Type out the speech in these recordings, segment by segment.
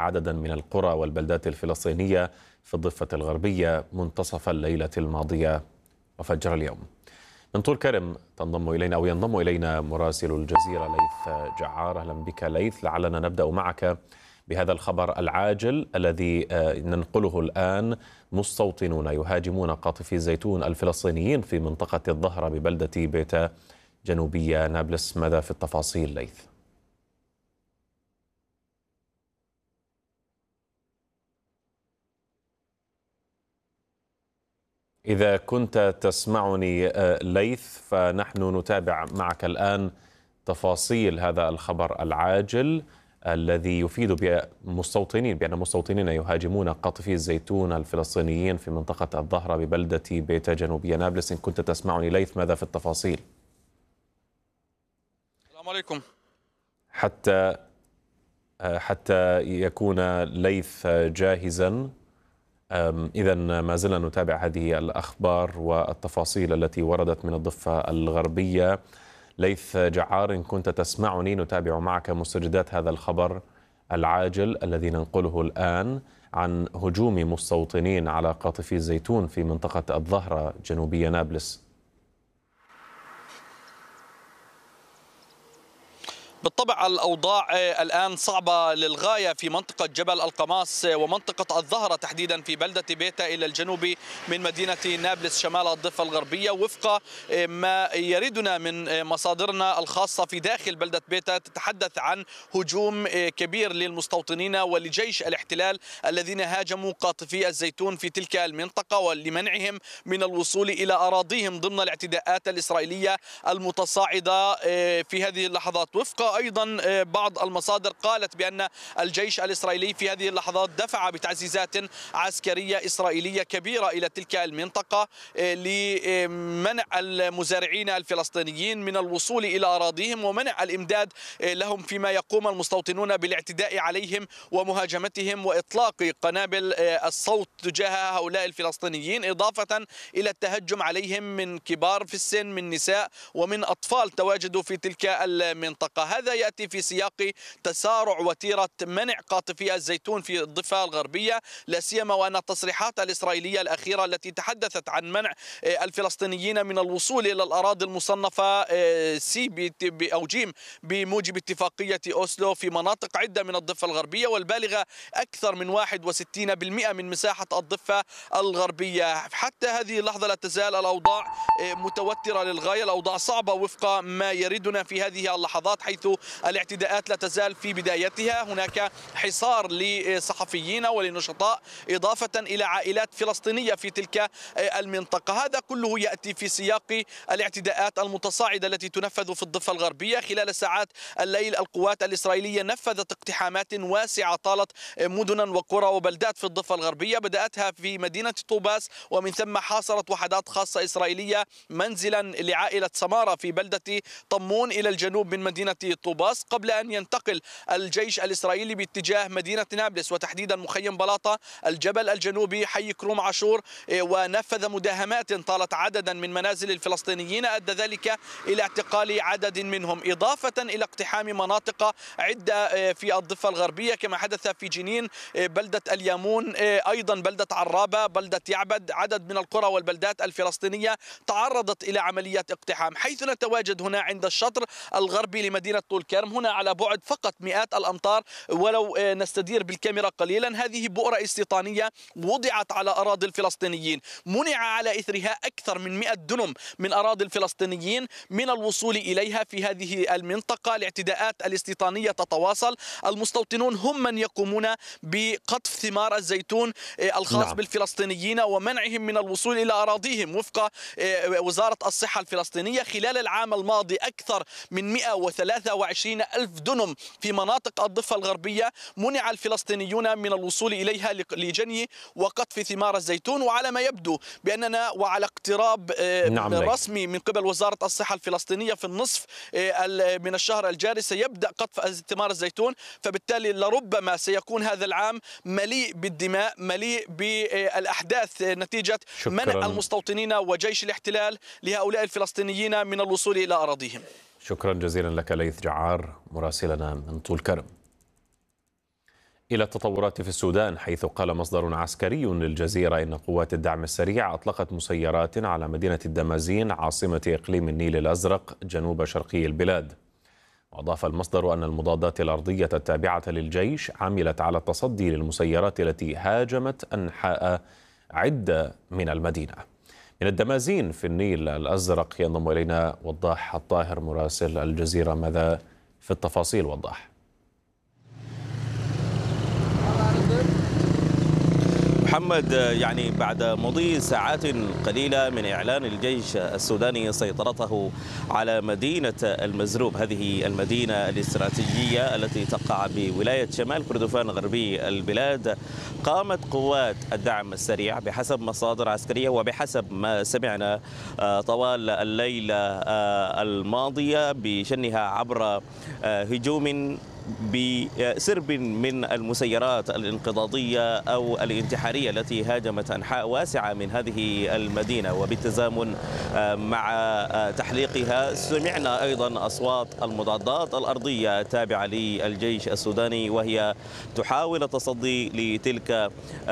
عددا من القرى والبلدات الفلسطينية في الضفة الغربية منتصف الليلة الماضية وفجر اليوم. من طول كرم ينضم إلينا مراسل الجزيرة ليث جعار. أهلا بك ليث. لعلنا نبدأ معك بهذا الخبر العاجل الذي ننقله الآن. مستوطنون يهاجمون قاطفي الزيتون الفلسطينيين في منطقة الظهرة ببلدة بيتا جنوبية نابلس. ماذا في التفاصيل ليث؟ إذا كنت تسمعني ليث، فنحن نتابع معك الآن تفاصيل هذا الخبر العاجل الذي يفيد بأن مستوطنين يهاجمون قاطفي الزيتون الفلسطينيين في منطقة الظهرة ببلدة بيتا جنوبية نابلس. إن كنت تسمعني ليث، ماذا في التفاصيل؟ السلام عليكم. حتى يكون ليث جاهزا، إذا ما زلنا نتابع هذه الأخبار والتفاصيل التي وردت من الضفة الغربية. ليث جعار، إن كنت تسمعني، نتابع معك مستجدات هذا الخبر العاجل الذي ننقله الآن عن هجوم مستوطنين على قاطفي الزيتون في منطقة الظهرة جنوبية نابلس. بالطبع الأوضاع الآن صعبة للغاية في منطقة جبل القماص ومنطقة الظهرة تحديدا في بلدة بيتا إلى الجنوب من مدينة نابلس شمال الضفة الغربية. وفق ما يردنا من مصادرنا الخاصة في داخل بلدة بيتا، تتحدث عن هجوم كبير للمستوطنين ولجيش الاحتلال الذين هاجموا قاطفي الزيتون في تلك المنطقة ولمنعهم من الوصول إلى أراضيهم ضمن الاعتداءات الإسرائيلية المتصاعدة في هذه اللحظات. وفق أيضا بعض المصادر قالت بأن الجيش الإسرائيلي في هذه اللحظات دفع بتعزيزات عسكرية إسرائيلية كبيرة إلى تلك المنطقة لمنع المزارعين الفلسطينيين من الوصول إلى أراضيهم ومنع الإمداد لهم، فيما يقوم المستوطنون بالاعتداء عليهم ومهاجمتهم وإطلاق قنابل الصوت تجاه هؤلاء الفلسطينيين، إضافة إلى التهجم عليهم من كبار في السن، من نساء ومن أطفال تواجدوا في تلك المنطقة. هذا يأتي في سياق تسارع وتيرة منع قاطفي الزيتون في الضفة الغربية، لا سيما وأن التصريحات الإسرائيلية الأخيرة التي تحدثت عن منع الفلسطينيين من الوصول إلى الأراضي المصنفة سي أو جيم بموجب اتفاقية أوسلو في مناطق عدة من الضفة الغربية، والبالغة أكثر من 61% من مساحة الضفة الغربية. حتى هذه اللحظة لا تزال الأوضاع متوترة للغاية، الأوضاع صعبة وفق ما يردنا في هذه اللحظات، حيث الاعتداءات لا تزال في بدايتها. هناك حصار لصحفيين ولنشطاء، إضافة إلى عائلات فلسطينية في تلك المنطقة. هذا كله يأتي في سياق الاعتداءات المتصاعدة التي تنفذ في الضفة الغربية. خلال ساعات الليل القوات الإسرائيلية نفذت اقتحامات واسعة طالت مدنا وقرى وبلدات في الضفة الغربية، بدأتها في مدينة طوباس، ومن ثم حاصرت وحدات خاصة إسرائيلية منزلا لعائلة سمارة في بلدة طمون إلى الجنوب من مدينة طوباس، قبل أن ينتقل الجيش الإسرائيلي باتجاه مدينة نابلس وتحديدا مخيم بلاطة الجبل الجنوبي حي كروم عاشور، ونفذ مداهمات طالت عددا من منازل الفلسطينيين، أدى ذلك إلى اعتقال عدد منهم، إضافة إلى اقتحام مناطق عدة في الضفة الغربية كما حدث في جنين، بلدة اليامون، أيضا بلدة عرابة، بلدة يعبد. عدد من القرى والبلدات الفلسطينية تعرضت إلى عمليات اقتحام. حيث نتواجد هنا عند الشطر الغربي لمدينة طول كرم، هنا على بعد فقط مئات الأمتار، ولو نستدير بالكاميرا قليلا، هذه بؤرة استيطانية وضعت على أراضي الفلسطينيين، منع على إثرها أكثر من 100 دنم من أراضي الفلسطينيين من الوصول إليها في هذه المنطقة. الاعتداءات الاستيطانية تتواصل، المستوطنون هم من يقومون بقطف ثمار الزيتون الخاص بالفلسطينيين ومنعهم من الوصول إلى أراضيهم. وفق وزارة الصحة الفلسطينية، خلال العام الماضي أكثر من 123 ألف دنم في مناطق الضفة الغربية منع الفلسطينيون من الوصول إليها لجني وقطف ثمار الزيتون. وعلى ما يبدو بأننا وعلى اقتراب رسمي من قبل وزارة الصحة الفلسطينية في النصف من الشهر الجاري سيبدأ قطف ثمار الزيتون، فبالتالي لربما سيكون هذا العام مليء بالدماء، مليء بالأحداث نتيجة منع المستوطنين وجيش الاحتلال لهؤلاء الفلسطينيين من الوصول إلى أراضيهم. شكرا جزيلا لك ليث جعار مراسلنا من طول كرم. إلى التطورات في السودان، حيث قال مصدر عسكري للجزيرة إن قوات الدعم السريع أطلقت مسيرات على مدينة الدمازين عاصمة إقليم النيل الأزرق جنوب شرقي البلاد. وأضاف المصدر أن المضادات الأرضية التابعة للجيش عملت على التصدي للمسيرات التي هاجمت أنحاء عدة من المدينة. من الدمازين في النيل الأزرق ينضم إلينا وضاح الطاهر مراسل الجزيرة. ماذا في التفاصيل وضاح؟ محمد، يعني بعد مضي ساعات قليلة من إعلان الجيش السوداني سيطرته على مدينة المزروب، هذه المدينة الاستراتيجية التي تقع بولاية شمال كردفان غربي البلاد، قامت قوات الدعم السريع بحسب مصادر عسكرية وبحسب ما سمعنا طوال الليلة الماضية بشنها عبر هجوم بسرب من المسيرات الانقضاضية أو الانتحارية التي هاجمت أنحاء واسعة من هذه المدينة. وبالتزامن مع تحليقها سمعنا أيضا أصوات المضادات الأرضية التابعة للجيش السوداني، وهي تحاول التصدي لتلك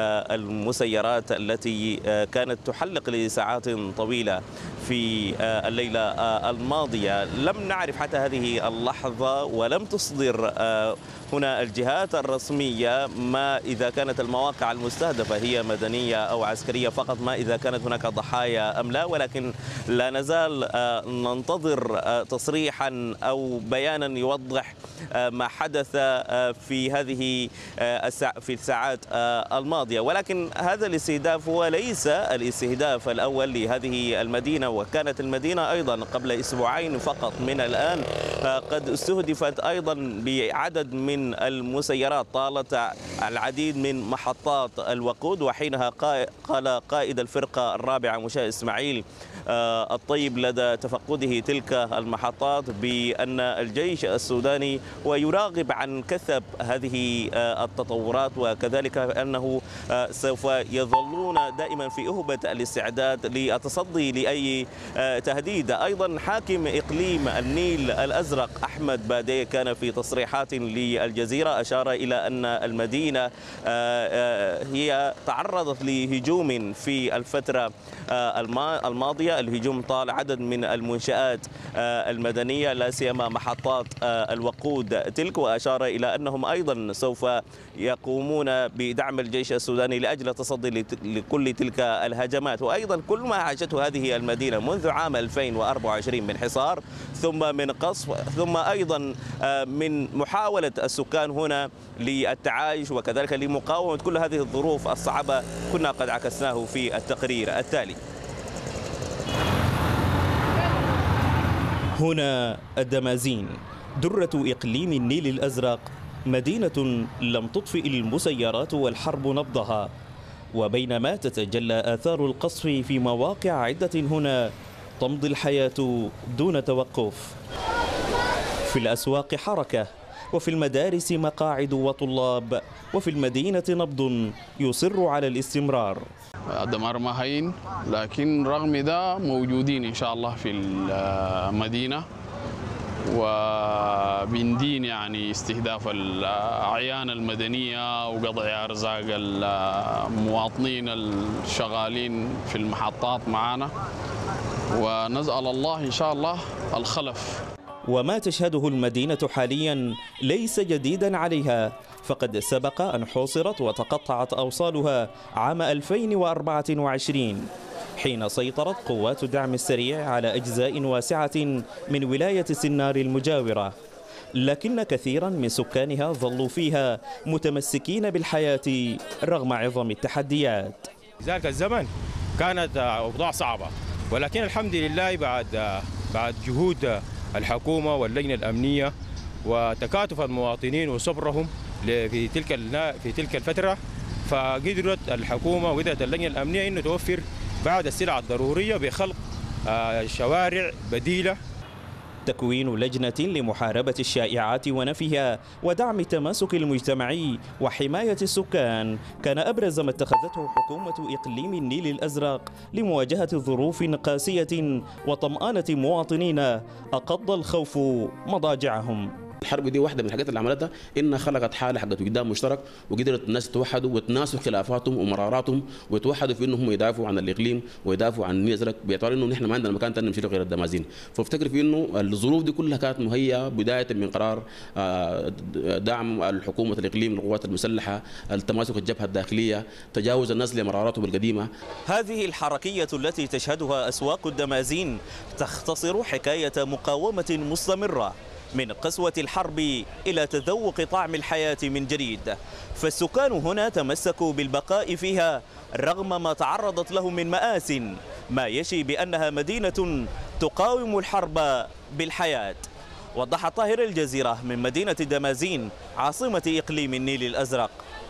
المسيرات التي كانت تحلق لساعات طويلة في الليلة الماضية. لم نعرف حتى هذه اللحظة ولم تصدر هنا الجهات الرسمية ما إذا كانت المواقع المستهدفة هي مدنية أو عسكرية فقط، ما إذا كانت هناك ضحايا أم لا، ولكن لا نزال ننتظر تصريحا أو بيانا يوضح ما حدث في هذه في الساعات الماضية. ولكن هذا الاستهداف هو ليس الاستهداف الأول لهذه المدينة، وكانت المدينة أيضا قبل أسبوعين فقط من الآن قد استهدفت أيضا بعدد من المسيرات طالت العديد من محطات الوقود. وحينها قال قائد الفرقة الرابعة مشاء إسماعيل الطيب لدى تفقده تلك المحطات بأن الجيش السوداني ويراغب عن كثب هذه التطورات، وكذلك أنه سوف يظلون دائما في أهبة الاستعداد للتصدي لأي تهديد. أيضا حاكم إقليم النيل الأزرق أحمد بادي كان في تصريحات للجزيرة أشار إلى أن المدينة هي تعرضت لهجوم في الفترة الماضية. الهجوم طال عدد من المنشآت المدنية لا سيما محطات الوقود تلك، وأشار إلى أنهم أيضا سوف يقومون بدعم الجيش السوداني لأجل التصدي لكل تلك الهجمات. وأيضا كل ما عاشته هذه المدينة منذ عام 2024 من حصار ثم من قصف ثم أيضا من محاولة السكان هنا للتعايش وكذلك لمقاومة كل هذه الظروف الصعبة كنا قد عكسناه في التقرير التالي. هنا الدمازين درة إقليم النيل الأزرق، مدينة لم تطفئ المسيرات والحرب نبضها، وبينما تتجلى آثار القصف في مواقع عدة هنا تمضي الحياة دون توقف. في الأسواق حركة، وفي المدارس مقاعد وطلاب، وفي المدينة نبض يصر على الاستمرار. الدمار ما هين، لكن رغم ده موجودين إن شاء الله في المدينة، وبندين يعني استهداف الأعيان المدنية وقطع أرزاق المواطنين الشغالين في المحطات معنا، ونسأل الله إن شاء الله الخلف. وما تشهده المدينة حاليا ليس جديدا عليها، فقد سبق أن حوصرت وتقطعت أوصالها عام 2024 حين سيطرت قوات الدعم السريع على أجزاء واسعة من ولاية سنار المجاورة، لكن كثيرا من سكانها ظلوا فيها متمسكين بالحياة رغم عظم التحديات. ذلك الزمن كانت أوضاع صعبة، ولكن الحمد لله بعد جهود الحكومة واللجنة الأمنية وتكاتف المواطنين وصبرهم في تلك الفترة، فقدرت الحكومة وقدرت اللجنة الأمنية أن توفر بعض السلع الضرورية بخلق شوارع بديلة. تكوين لجنة لمحاربة الشائعات ونفيها ودعم التماسك المجتمعي وحماية السكان كان أبرز ما اتخذته حكومة إقليم النيل الأزرق لمواجهة ظروف قاسية وطمأنة مواطنين أقض الخوف مضاجعهم. الحرب دي واحده من الحاجات اللي عملتها انها خلقت حاله حقت وجدان مشترك، وقدرت الناس يتوحدوا وتناسوا خلافاتهم ومراراتهم ويتوحدوا في انهم يدافعوا عن الاقليم ويدافعوا عن النيل الازرق، باعتبار انه نحن ما عندنا مكان ثاني نمشي له غير الدمازين. فافتكر في انه الظروف دي كلها كانت مهيئه بدايه من قرار دعم الحكومه الاقليم للقوات المسلحه، التماسك الجبهه الداخليه، تجاوز الناس لمراراتهم القديمه. هذه الحركيه التي تشهدها اسواق الدمازين تختصر حكايه مقاومه مستمره من قسوة الحرب إلى تذوق طعم الحياة من جديد. فالسكان هنا تمسكوا بالبقاء فيها رغم ما تعرضت له من مآس، ما يشي بأنها مدينة تقاوم الحرب بالحياة. وضح طاهر الجزيرة من مدينة دمازين عاصمة إقليم النيل الأزرق.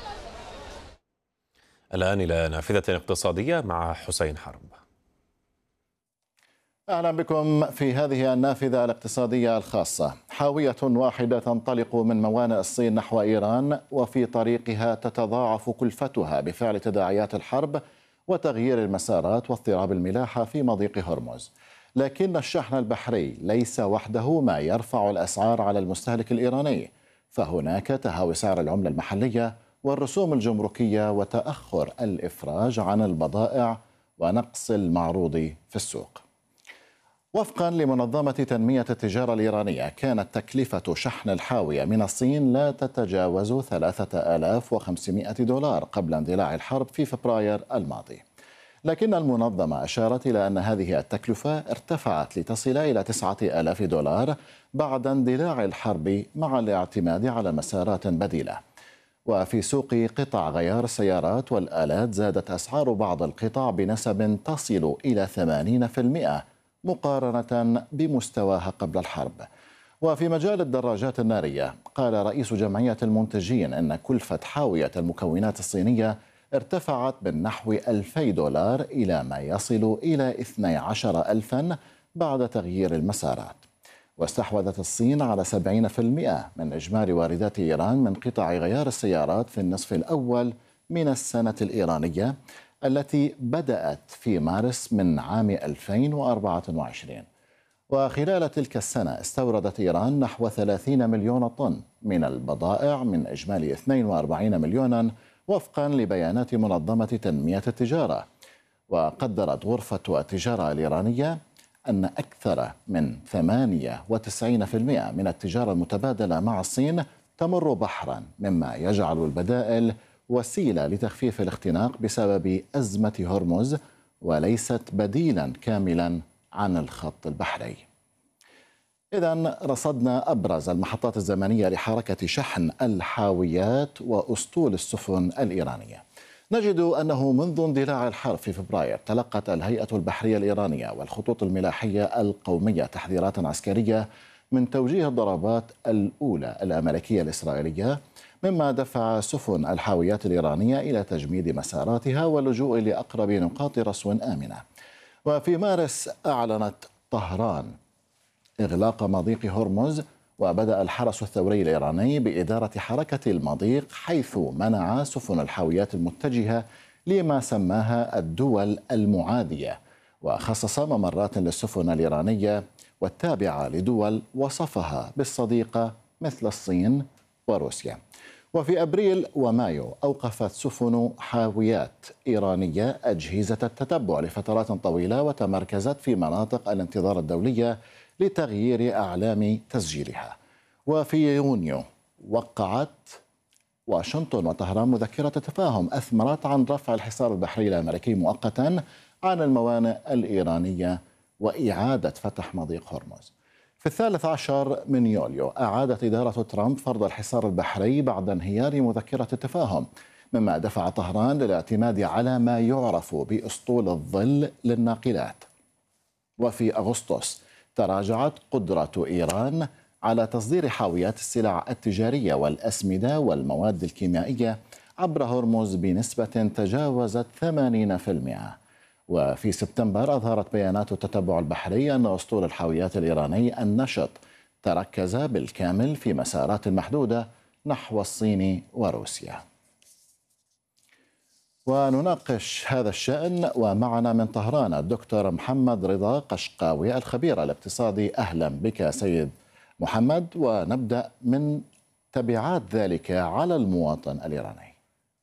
الآن إلى نافذة اقتصادية مع حسين حرب. أهلا بكم في هذه النافذة الاقتصادية الخاصة. حاوية واحدة تنطلق من موانئ الصين نحو إيران، وفي طريقها تتضاعف كلفتها بفعل تداعيات الحرب وتغيير المسارات واضطراب الملاحة في مضيق هرمز. لكن الشحن البحري ليس وحده ما يرفع الأسعار على المستهلك الإيراني، فهناك تهاوي سعر العملة المحلية والرسوم الجمركية وتأخر الإفراج عن البضائع ونقص المعروض في السوق. وفقا لمنظمة تنمية التجارة الإيرانية، كانت تكلفة شحن الحاوية من الصين لا تتجاوز 3500 دولار قبل اندلاع الحرب في فبراير الماضي. لكن المنظمة أشارت إلى أن هذه التكلفة ارتفعت لتصل إلى 9000 دولار بعد اندلاع الحرب مع الاعتماد على مسارات بديلة. وفي سوق قطع غيار السيارات والآلات زادت أسعار بعض القطع بنسب تصل إلى 80% مقارنة بمستواها قبل الحرب. وفي مجال الدراجات النارية، قال رئيس جمعية المنتجين أن كلفة حاوية المكونات الصينية ارتفعت بالنحو 2000 دولار إلى ما يصل إلى 12,000 بعد تغيير المسارات. واستحوذت الصين على 70% من إجمالي واردات إيران من قطع غيار السيارات في النصف الأول من السنة الإيرانية التي بدأت في مارس من عام 2024. وخلال تلك السنة استوردت إيران نحو 30 مليون طن من البضائع من إجمالي 42 مليونا وفقا لبيانات منظمة تنمية التجارة. وقدرت غرفة التجارة الإيرانية أن أكثر من 98% من التجارة المتبادلة مع الصين تمر بحرا، مما يجعل البدائل وسيلة لتخفيف الاختناق بسبب أزمة هرمز وليست بديلا كاملا عن الخط البحري. إذن رصدنا أبرز المحطات الزمنية لحركة شحن الحاويات وأسطول السفن الإيرانية. نجد أنه منذ اندلاع الحرب في فبراير تلقت الهيئة البحرية الإيرانية والخطوط الملاحية القومية تحذيرات عسكرية من توجيه الضربات الأولى الأمريكية الإسرائيلية، مما دفع سفن الحاويات الإيرانية إلى تجميد مساراتها واللجوء لأقرب نقاط رصو آمنة. وفي مارس أعلنت طهران إغلاق مضيق هرمز، وبدأ الحرس الثوري الإيراني بإدارة حركة المضيق، حيث منع سفن الحاويات المتجهة لما سماها الدول المعادية، وخصص ممرات للسفن الإيرانية والتابعة لدول وصفها بالصديقة مثل الصين وروسيا. وفي أبريل ومايو أوقفت سفن حاويات إيرانية أجهزة التتبع لفترات طويلة، وتمركزت في مناطق الانتظار الدولية لتغيير أعلام تسجيلها. وفي يونيو وقعت واشنطن وطهران مذكرة تفاهم أثمرت عن رفع الحصار البحري الأمريكي مؤقتا عن الموانئ الإيرانية وإعادة فتح مضيق هرمز. في 13 من يوليو أعادت إدارة ترامب فرض الحصار البحري بعد انهيار مذكرة التفاهم، مما دفع طهران للاعتماد على ما يعرف بأسطول الظل للناقلات. وفي أغسطس تراجعت قدرة إيران على تصدير حاويات السلع التجارية والأسمدة والمواد الكيميائية عبر هرمز بنسبة تجاوزت 80%. وفي سبتمبر أظهرت بيانات التتبع البحري أن أسطول الحاويات الإيراني النشط تركز بالكامل في مسارات محدودة نحو الصين وروسيا. ونناقش هذا الشأن ومعنا من طهران الدكتور محمد رضا قشقاوي الخبير الاقتصادي. أهلا بك سيد محمد، ونبدأ من تبعات ذلك على المواطن الإيراني.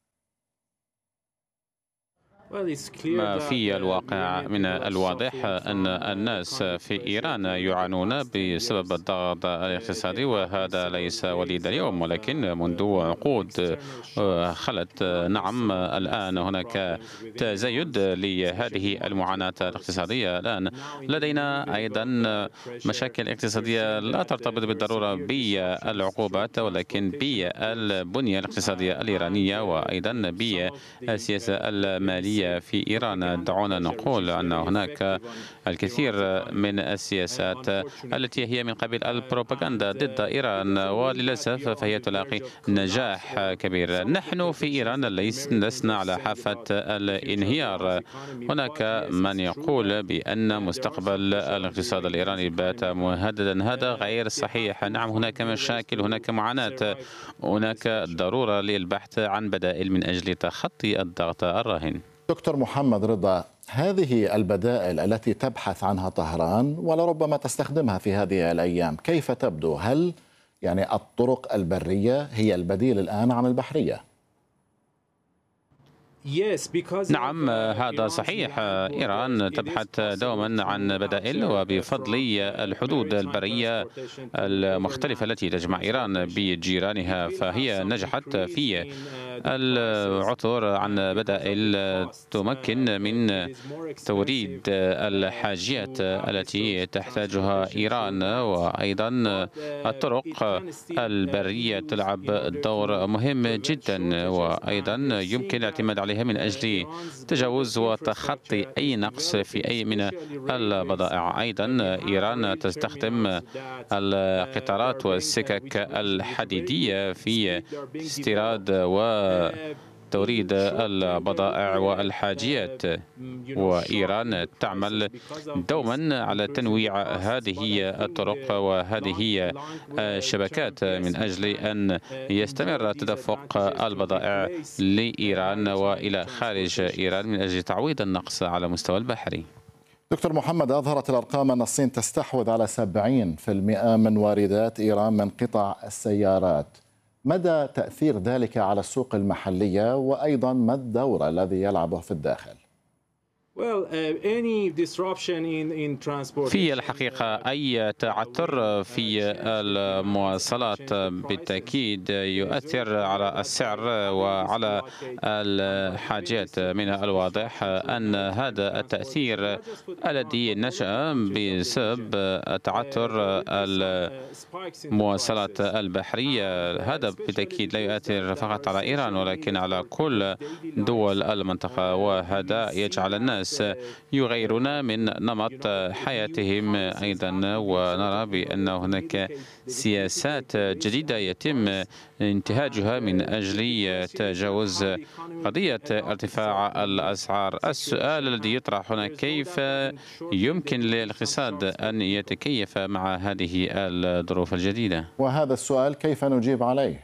ما في الواقع من الواضح أن الناس في إيران يعانون بسبب الضغط الاقتصادي، وهذا ليس وليد اليوم ولكن منذ عقود خلت. نعم، الآن هناك تزايد لهذه المعاناة الاقتصادية. الآن لدينا أيضا مشاكل اقتصادية لا ترتبط بالضرورة بالعقوبات ولكن بالبنية الاقتصادية الإيرانية وأيضا بالسياسة المالية في إيران. دعونا نقول أن هناك الكثير من السياسات التي هي من قبيل البروباغندا ضد إيران، وللأسف فهي تلاقي نجاح كبير. نحن في إيران لسنا على حافة الانهيار. هناك من يقول بأن مستقبل الاقتصاد الإيراني بات مهددا. هذا غير صحيح. نعم، هناك مشاكل، هناك معاناة، هناك ضرورة للبحث عن بدائل من أجل تخطي الضغط الراهن. دكتور محمد رضا، هذه البدائل التي تبحث عنها طهران ولربما تستخدمها في هذه الأيام كيف تبدو؟ هل يعني الطرق البرية هي البديل الآن عن البحرية؟ نعم، هذا صحيح. إيران تبحث دوما عن بدائل، وبفضل الحدود البرية المختلفة التي تجمع إيران بجيرانها فهي نجحت في العثور عن بدائل تمكن من توريد الحاجيات التي تحتاجها إيران. وأيضا الطرق البرية تلعب دور مهم جدا، وأيضا يمكن الاعتماد عليها من أجل تجاوز وتخطي أي نقص في أي من البضائع. أيضا إيران تستخدم القطارات والسكك الحديدية في استيراد وتوريد البضائع والحاجيات، وإيران تعمل دوما على تنويع هذه الطرق وهذه الشبكات من أجل أن يستمر تدفق البضائع لإيران وإلى خارج إيران من أجل تعويض النقص على مستوى البحري. دكتور محمد، أظهرت الأرقام أن الصين تستحوذ على 70% من واردات إيران من قطع السيارات. مدى تأثير ذلك على السوق المحلية، وأيضا ما الدور الذي يلعبه في الداخل؟ في الحقيقة أي تعثر في المواصلات بالتأكيد يؤثر على السعر وعلى الحاجات. من الواضح أن هذا التأثير الذي نشأ بسبب تعثر المواصلات البحرية هذا بالتأكيد لا يؤثر فقط على إيران ولكن على كل دول المنطقة، وهذا يجعل الناس يغيرون من نمط حياتهم أيضا. ونرى بأن هناك سياسات جديدة يتم انتهاجها من أجل تجاوز قضية ارتفاع الأسعار. السؤال الذي يطرح هنا كيف يمكن للاقتصاد أن يتكيف مع هذه الظروف الجديدة؟ وهذا السؤال كيف نجيب عليه؟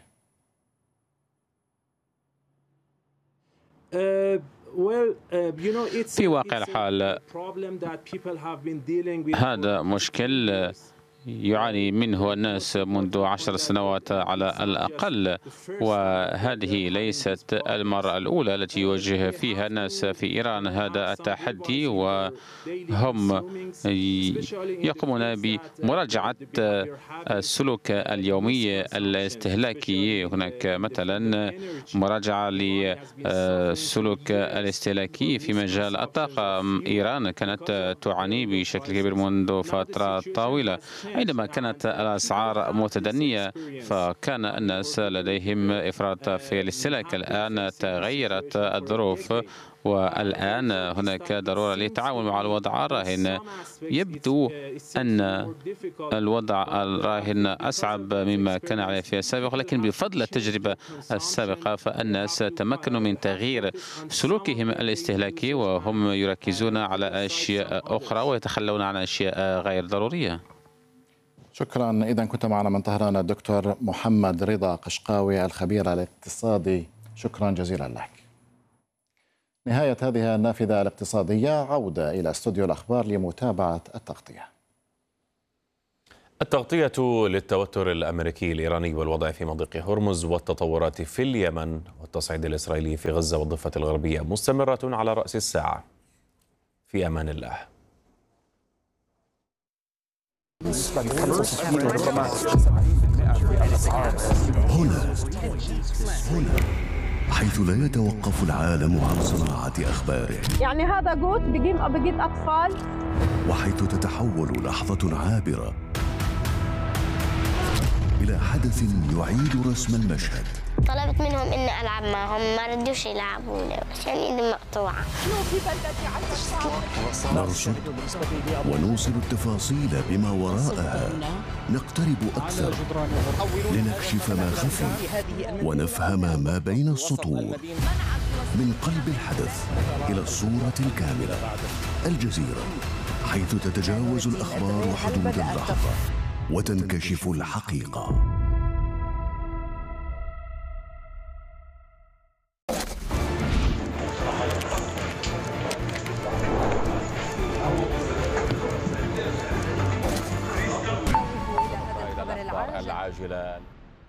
في واقع الحال هذا مشكل يعاني منه الناس منذ 10 سنوات على الأقل، وهذه ليست المرة الأولى التي يواجه فيها الناس في إيران هذا التحدي، وهم يقومون بمراجعة السلوك اليومي الاستهلاكي. هناك مثلا مراجعة للسلوك الاستهلاكي في مجال الطاقة. إيران كانت تعاني بشكل كبير منذ فترة طويلة. عندما كانت الأسعار متدنية فكان الناس لديهم إفراط في الاستهلاك. الآن تغيرت الظروف والآن هناك ضرورة للتعامل مع الوضع الراهن. يبدو أن الوضع الراهن أصعب مما كان عليه في السابق، لكن بفضل التجربة السابقة فالناس تمكنوا من تغيير سلوكهم الاستهلاكي وهم يركزون على أشياء أخرى ويتخلون عن أشياء غير ضرورية. شكرا. إذا كنت معنا من طهران الدكتور محمد رضا قشقاوي الخبير الاقتصادي، شكرا جزيلا لك. نهاية هذه النافذة الاقتصادية، عودة إلى استوديو الأخبار لمتابعة التغطية. التغطية للتوتر الأمريكي الإيراني والوضع في مضيق هرمز والتطورات في اليمن والتصعيد الإسرائيلي في غزة والضفة الغربية مستمرة على رأس الساعة. في أمان الله. هنا حيث لا يتوقف العالم عن صناعة أخباره، يعني هذا قوت بقيت أطفال، وحيث تتحول لحظة عابرة إلى حدث يعيد رسم المشهد. طلبت منهم إني ألعب معهم، ما ردوش يلعبوني عشان إيدي مقطوعة. نرصد ونوصل التفاصيل بما وراءها، نقترب أكثر لنكشف ما خفي ونفهم ما بين السطور. من قلب الحدث إلى الصورة الكاملة، الجزيرة، حيث تتجاوز الأخبار حدود اللحظة وتنكشف الحقيقة. العاجلة.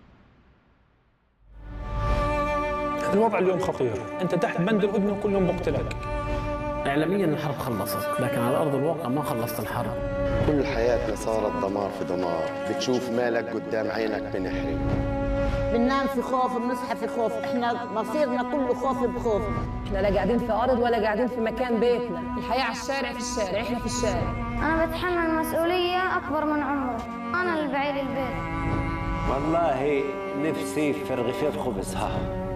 الوضع اليوم خطير، أنت تحت بند الهدنة وكل يوم بقتلك. إعلاميا الحرب خلصت، لكن على أرض الواقع ما خلصت الحرب. كل حياتنا صارت دمار في دمار، بتشوف مالك قدام عينك بنحرق. بننام في خوف، بنصحى في خوف، احنا مصيرنا كله خوف بخوف. احنا لا قاعدين في أرض ولا قاعدين في مكان بيتنا، الحياة على الشارع، في الشارع، احنا في الشارع. أنا بتحمل مسؤولية أكبر من عمري، أنا اللي بعيد البيت. والله نفسي في رغيفين خبز.